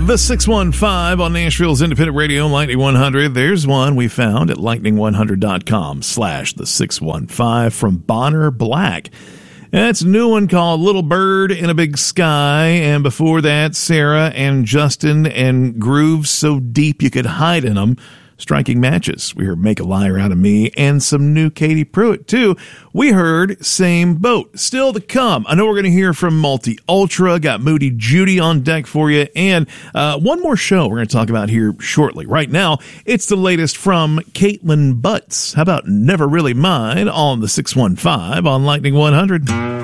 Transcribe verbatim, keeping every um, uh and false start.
The six one five on Nashville's Independent Radio, Lightning one hundred. There's one we found at lightning one hundred dot com slash the six one five from Bonner Black. That's a new one called Little Bird in a Big Sky. And before that, Sarah and Justin and Grooves So Deep You Could Hide in Them. Striking matches. We heard Make a Liar Out of Me and some new Katie Pruitt, too. We heard Same Boat. Still to come. I know we're going to hear from Multi Ultra. Got Moody Judy on deck for you. And uh, one more show we're going to talk about here shortly. Right now, it's the latest from Caitlin Butts. How about Never Really Mine on the six one five on Lightning one hundred.